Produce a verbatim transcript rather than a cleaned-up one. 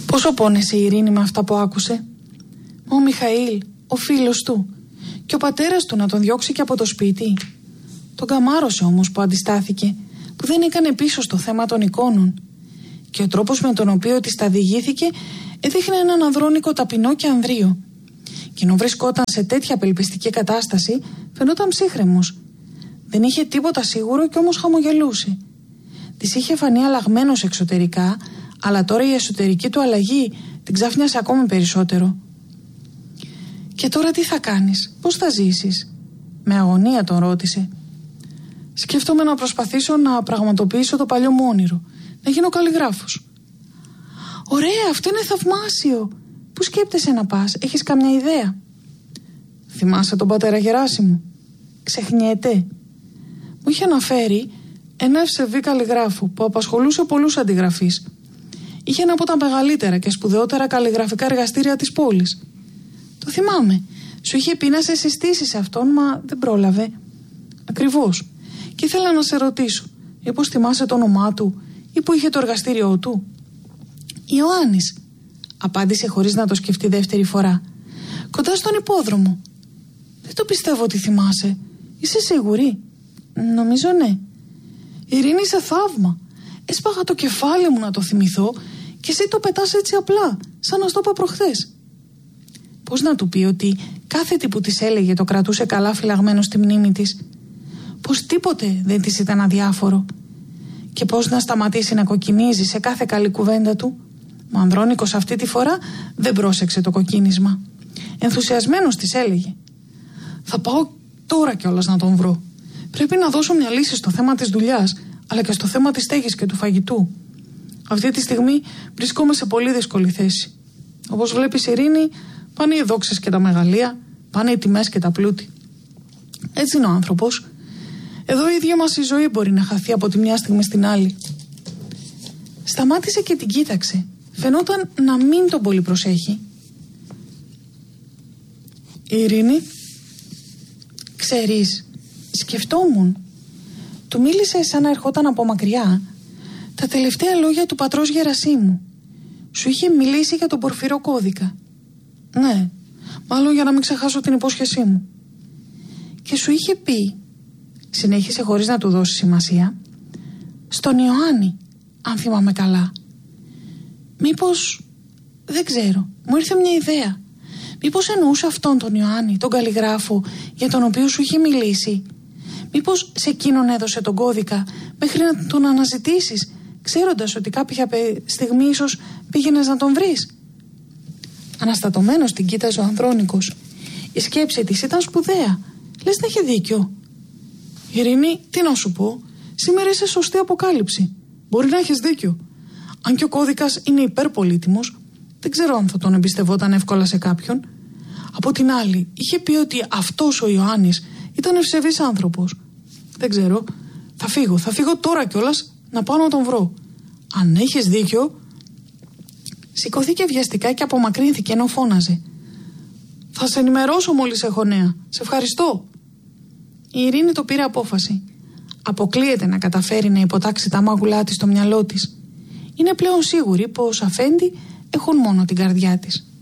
Πόσο πόνεσε η Ειρήνη με αυτά που άκουσε. Ο Μιχαήλ, ο φίλος του, και ο πατέρας του να τον διώξει και από το σπίτι. Τον καμάρωσε όμως που αντιστάθηκε, που δεν έκανε πίσω στο θέμα των εικόνων. Και ο τρόπος με τον οποίο της τα διηγήθηκε έδειχνε έναν ανδρώνικο ταπεινό και ανδρείο. Και ενώ βρισκόταν σε τέτοια απελπιστική κατάσταση, φαινόταν ψύχρεμος. Δεν είχε τίποτα σίγουρο και όμως χαμογελούσε. Της είχε φανεί αλλαγμένος εξωτερικά, αλλά τώρα η εσωτερική του αλλαγή την ξάφνιασε ακόμη περισσότερο. «Και τώρα τι θα κάνεις, πώς θα ζήσεις?» Με αγωνία τον ρώτησε. «Σκέφτομαι να προσπαθήσω να πραγματοποιήσω το παλιό μου όνειρο, να γίνω καλλιγράφος». «Ωραία, αυτό είναι θαυμάσιο. Πού σκέπτεσαι να πας, έχεις καμιά ιδέα?» «Θυμάσαι τον πατέρα Γεράσιμο?» «Ξεχνιέται». Μου είχε αναφέρει ένα ευσεβή καλλιγράφου που απασχολούσε πολλούς αντιγραφείς. Είχε ένα από τα μεγαλύτερα και σπουδαιότερα καλλιγραφικά εργαστήρια της πόλης. «Το θυμάμαι. Σου είχε πει να σε συστήσει σε αυτόν, μα δεν πρόλαβε». «Ακριβώς. Και ήθελα να σε ρωτήσω, μήπως θυμάσαι το όνομά του ή που είχε το εργαστήριό του?» «Ιωάννης», απάντησε χωρίς να το σκεφτεί δεύτερη φορά. «Κοντά στον υπόδρομο». «Δεν το πιστεύω ότι θυμάσαι. Είσαι σίγουρη?» «Νομίζω ναι». «Ειρήνη, είσαι θαύμα. Έσπαγα το κεφάλι μου να το θυμηθώ και εσύ το πετάς έτσι απλά, σαν να στο είπα προχθές». Πώς να του πει ότι κάθε τι που της έλεγε το κρατούσε καλά φυλαγμένο στη μνήμη της? Πως τίποτε δεν της ήταν αδιάφορο? Και πώς να σταματήσει να κοκκινίζει σε κάθε καλή κουβέντα του? Ο Ανδρώνικος αυτή τη φορά δεν πρόσεξε το κοκκίνισμα. Ενθουσιασμένος της έλεγε: «Θα πάω τώρα κιόλας να τον βρω. Πρέπει να δώσω μια λύση στο θέμα της δουλειάς, αλλά και στο θέμα της στέγης και του φαγητού. Αυτή τη στιγμή βρισκόμαι σε πολύ δύσκολη θέση. Όπως βλέπεις, Ειρήνη, πάνε οι δόξες και τα μεγαλεία, πάνε οι τιμές και τα πλούτη. Έτσι είναι ο άνθρωπος. Εδώ η ίδια μας η ζωή μπορεί να χαθεί από τη μια στιγμή στην άλλη». Σταμάτησε και την κοίταξε. Φαινόταν να μην τον πολύ προσέχει. «Ειρήνη, ξέρεις, σκεφτόμουν». Του μίλησε σαν να ερχόταν από μακριά τα τελευταία λόγια του πατρός Γερασίμου. «Σου είχε μιλήσει για τον πορφυρό κώδικα?» «Ναι, μάλλον για να μην ξεχάσω την υπόσχεσή μου». «Και σου είχε πει», συνέχισε χωρίς να του δώσει σημασία, «στον Ιωάννη, αν θυμάμαι καλά. Μήπως, δεν ξέρω, μου ήρθε μια ιδέα. Μήπως εννοούσε αυτόν τον Ιωάννη, τον καλλιγράφο για τον οποίο σου είχε μιλήσει? Μήπως σε εκείνον έδωσε τον κώδικα μέχρι να τον αναζητήσεις, ξέροντας ότι κάποια στιγμή ίσως πήγαινες να τον βρεις?» Αναστατωμένος την κοίταζε ο Ανδρώνικος. Η σκέψη της ήταν σπουδαία. Λες να είχε δίκιο. «Ειρήνη, τι να σου πω, σήμερα είσαι σωστή αποκάλυψη. Μπορεί να έχεις δίκιο. Αν και ο κώδικας είναι υπερπολίτιμος, δεν ξέρω αν θα τον εμπιστευόταν εύκολα σε κάποιον. Από την άλλη, είχε πει ότι αυτός ο Ιωάννης ήταν ευσεβής άνθρωπος. Δεν ξέρω. Θα φύγω, θα φύγω τώρα κιόλας να πάω να τον βρω. Αν έχεις δίκιο». Σηκωθήκε βιαστικά και απομακρύνθηκε ενώ φώναζε: «Θα σε ενημερώσω μόλις έχω νέα. Σε ευχαριστώ». Η Ειρήνη το πήρε απόφαση. Αποκλείεται να καταφέρει να υποτάξει τα μάγουλά της στο μυαλό της. Είναι πλέον σίγουρη πως αφέντη έχουν μόνο την καρδιά της.